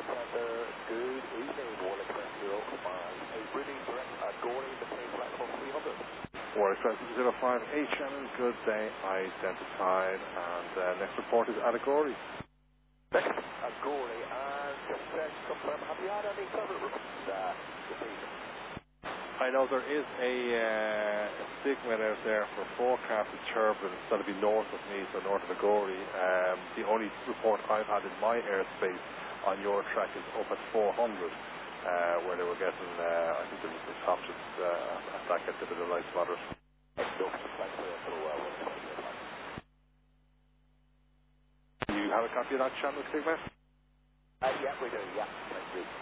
Alexander, good evening, Wall Express 058, British direct at Gorey, the plane flight level 300. Wall Express 058, Shannon, good day, identified, and next report is at Gorey. Next, at Gorey, and just to confirm, have you had any further reports this evening? I know there is a signal out there for forecasted turbulence that'll be north of me, so north of Agori. The only report I've had in my airspace on your track is up at 400, where they were getting, I think there was the top just that gets a bit of light moderate. Do you have a copy of that channel, Sigma? Yeah, we do, yeah, thank you.